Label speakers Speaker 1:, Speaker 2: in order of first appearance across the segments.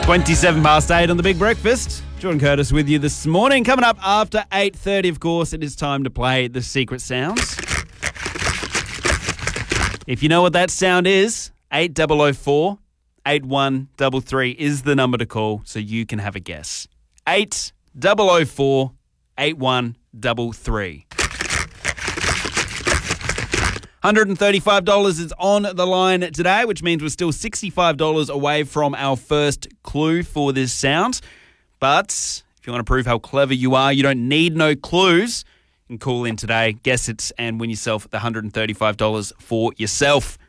Speaker 1: 27 past 8 on The Big Breakfast. Jordan Curtis with you this morning. Coming up after 8:30, of course, it is time to play the secret sounds. If you know what that sound is, 8004 8133 is the number to call so you can have a guess. 8004 8133. $135 is on the line today, which means we're still $65 away from our first clue for this sound. But if you want to prove how clever you are, you don't need no clues. You can call in today, guess it, and win yourself the $135 for yourself.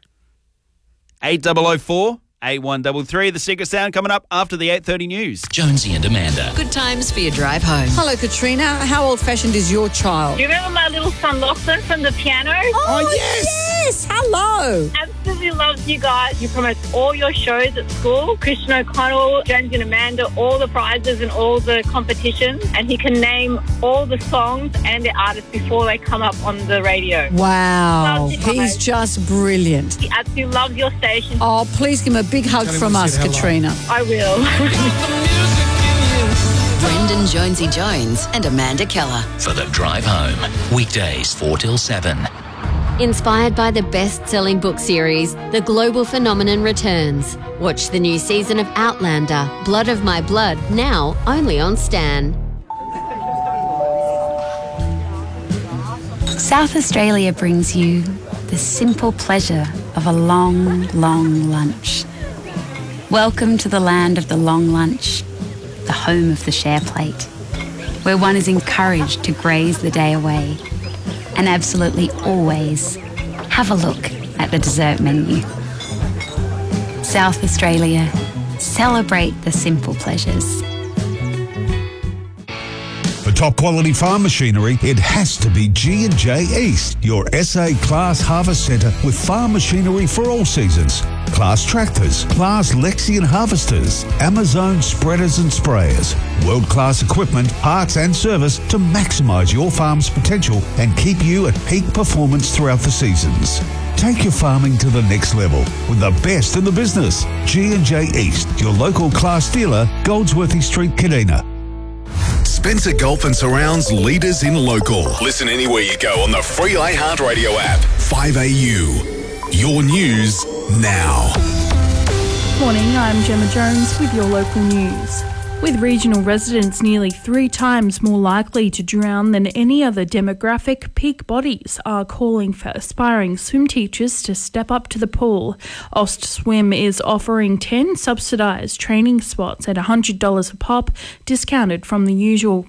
Speaker 1: 8004 8133, the secret sound coming up after the 8:30 news.
Speaker 2: Jonesy and Amanda.
Speaker 3: Good times for your drive home.
Speaker 4: Hello, Katrina. How old-fashioned is your child?
Speaker 5: Do you remember my little son Lachlan from the piano?
Speaker 4: Oh, yes. Hello.
Speaker 5: Absolutely loves you guys. He promotes all your shows at school. Christian O'Connell, Jonesy and Amanda, all the prizes and all the competitions. And he can name all the songs and the artists before they come up on the radio.
Speaker 4: Wow.
Speaker 5: Loves you guys.
Speaker 4: He's just brilliant.
Speaker 5: He absolutely loves your station.
Speaker 4: Oh, please give him a big hug from us, Katrina.
Speaker 5: I will.
Speaker 3: Brendan Jonesy Jones and Amanda Keller.
Speaker 2: For the drive home. Weekdays 4 till 7.
Speaker 6: Inspired by the best-selling book series, The Global Phenomenon returns. Watch the new season of Outlander, Blood of My Blood, now only on Stan.
Speaker 7: South Australia brings you the simple pleasure of a long, long lunch. Welcome to the land of the long lunch, the home of the share plate, where one is encouraged to graze the day away and absolutely always have a look at the dessert menu. South Australia, celebrate the simple pleasures.
Speaker 8: For top quality farm machinery, it has to be G&J East, your SA Class Harvest Centre with farm machinery for all seasons. Class tractors, Class Lexion harvesters, Amazon spreaders and sprayers, world-class equipment, parts and service to maximise your farm's potential and keep you at peak performance throughout the seasons. Take your farming to the next level with the best in the business. G&J East, your local Class dealer, Goldsworthy Street, Kadina.
Speaker 9: Spencer Gulf and Surrounds leaders in local. Listen anywhere you go on the free iHeartRadio app. 5AU. Your news now.
Speaker 10: Morning, I'm Gemma Jones with your local news. With regional residents nearly 3 times more likely to drown than any other demographic, peak bodies are calling for aspiring swim teachers to step up to the pool. Aust Swim is offering 10 subsidised training spots at $100 a pop, discounted from the usual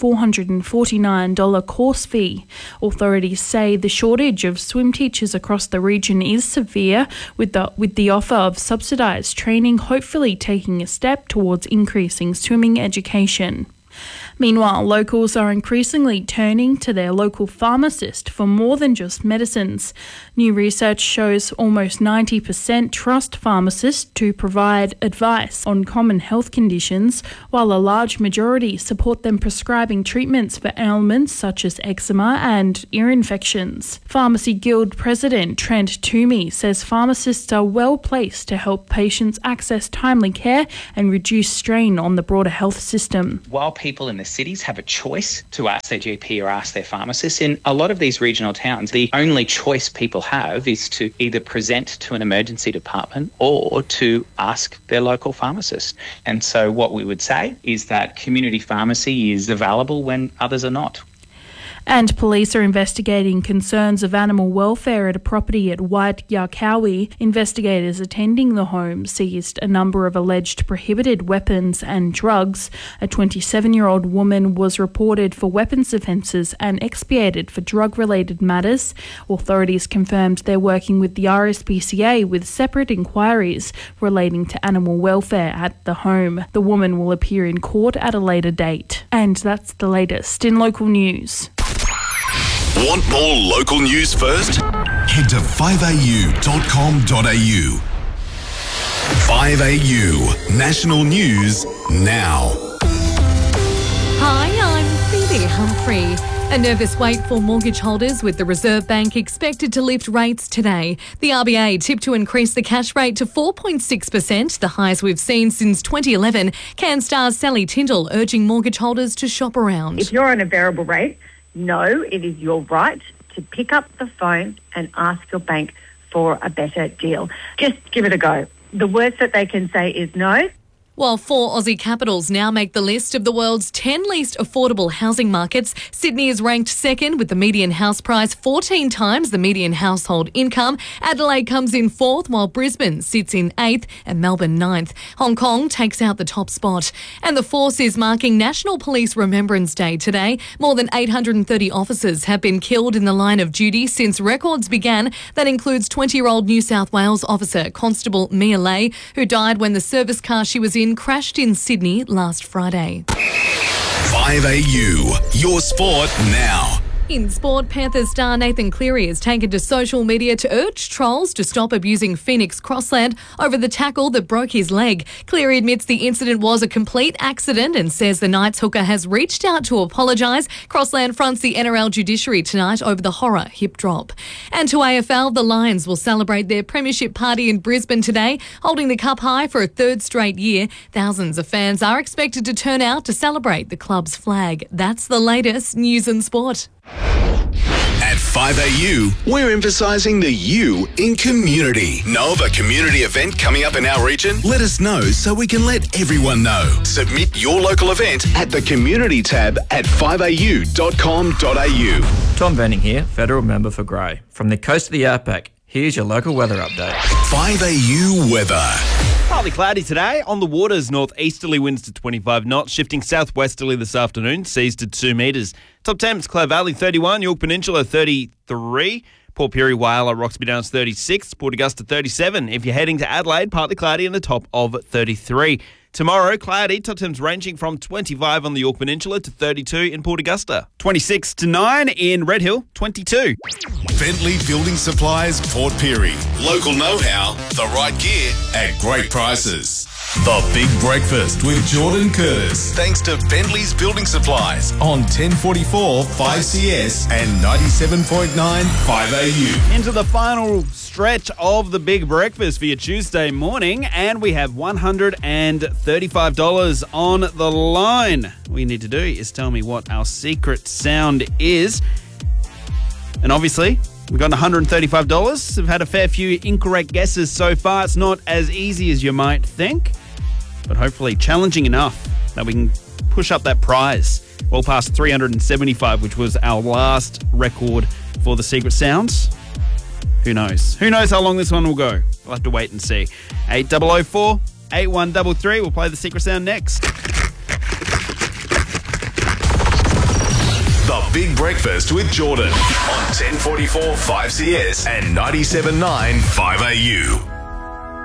Speaker 10: $449 course fee. Authorities say the shortage of swim teachers across the region is severe, with the offer of subsidised training hopefully taking a step towards increasing swimming education. Meanwhile, locals are increasingly turning to their local pharmacist for more than just medicines. New research shows almost 90% trust pharmacists to provide advice on common health conditions, while a large majority support them prescribing treatments for ailments such as eczema and ear infections. Pharmacy Guild President Trent Toomey says pharmacists are well placed to help patients access timely care and reduce strain on the broader health system.
Speaker 11: While people in the cities have a choice to ask their GP or ask their pharmacist, in a lot of these regional towns, the only choice people have is to either present to an emergency department or to ask their local pharmacist. And so what we would say is that community pharmacy is available when others are not.
Speaker 10: And police are investigating concerns of animal welfare at a property at White Yarkowie. Investigators attending the home seized a number of alleged prohibited weapons and drugs. A 27-year-old woman was reported for weapons offences and expiated for drug-related matters. Authorities confirmed they're working with the RSPCA with separate inquiries relating to animal welfare at the home. The woman will appear in court at a later date. And that's the latest in local news.
Speaker 9: Want more local news first? Head to 5au.com.au. 5AU, national news now.
Speaker 6: Hi, I'm Phoebe Humphrey.
Speaker 12: A nervous wait for mortgage holders, with the Reserve Bank expected to lift rates today. The RBA tipped to increase the cash rate to 4.6%, the highest we've seen since 2011. CanStar's Sally Tyndall urging mortgage holders to shop around.
Speaker 13: If you're on a variable rate, know it is your right to pick up the phone and ask your bank for a better deal. Just give it a go. The worst that they can say is no.
Speaker 12: While 4 Aussie capitals now make the list of the world's 10 least affordable housing markets, Sydney is ranked second with the median house price 14 times the median household income. Adelaide comes in 4th, while Brisbane sits in 8th and Melbourne 9th. Hong Kong takes out the top spot. And the Force is marking National Police Remembrance Day today. More than 830 officers have been killed in the line of duty since records began. That includes 20-year-old New South Wales officer Constable Mia Lay, who died when the service car she was in crashed in Sydney last Friday.
Speaker 9: 5AU, your sport now.
Speaker 12: In sport, Panthers star Nathan Cleary has taken to social media to urge trolls to stop abusing Phoenix Crossland over the tackle that broke his leg. Cleary admits the incident was a complete accident and says the Knights hooker has reached out to apologise. Crossland fronts the NRL judiciary tonight over the horror hip drop. And to AFL, the Lions will celebrate their premiership party in Brisbane today, holding the cup high for a 3rd straight year. Thousands of fans are expected to turn out to celebrate the club's flag. That's the latest news and sport.
Speaker 9: At 5AU, we're emphasising the U in community. Know of a community event coming up in our region? Let us know so we can let everyone know. Submit your local event at the community tab at 5au.com.au.
Speaker 14: Tom Venning here, Federal Member for Grey. From the coast of the Outback, here's your local weather update.
Speaker 9: 5AU weather.
Speaker 1: Partly cloudy today. On the waters, northeasterly winds to 25 knots, shifting southwesterly this afternoon, seas to 2 metres. Top temps, Clare Valley 31, York Peninsula 33, Port Pirie, Whyalla, Roxby Downs 36, Port Augusta 37. If you're heading to Adelaide, partly cloudy and the top of 33. Tomorrow, cloudy, top temps ranging from 25 on the York Peninsula to 32 in Port Augusta. 26 to 9 in Red Hill, 22.
Speaker 9: Bentley Building Supplies, Port Pirie. Local know-how, the right gear at great prices. The Big Breakfast with Jordan Curtis. Thanks to Bentley's Building Supplies on 1044 5CS and 97.9 5AU.
Speaker 1: Into the final stretch of the Big Breakfast for your Tuesday morning, and we have $135 on the line. All you need to do is tell me what our secret sound is. And obviously, we've got $135. We've had a fair few incorrect guesses so far. It's not as easy as you might think, but hopefully challenging enough that we can push up that prize well past 375, which was our last record for the secret sounds. Who knows? Who knows how long this one will go? We'll have to wait and see. 8004 8133. We'll play the secret sound next.
Speaker 9: The Big Breakfast with Jordan on 1044 5CS and 97.9 5AU.